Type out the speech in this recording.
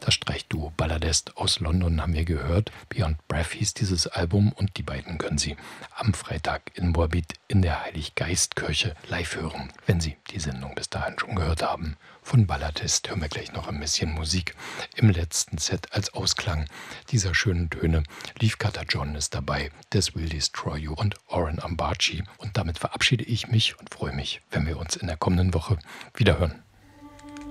Das Streichduo Balladest aus London haben wir gehört. Beyond Breath hieß dieses Album und die beiden können Sie am Freitag in Moabit in der Heiliggeistkirche live hören, wenn Sie die Sendung bis dahin schon gehört haben. Von Balladest hören wir gleich noch ein bisschen Musik. Im letzten Set als Ausklang dieser schönen Töne Leaf Cutter John ist dabei, This Will Destroy You und Oren Ambaci. Und damit verabschiede ich mich und freue mich, wenn wir uns in der kommenden Woche wiederhören.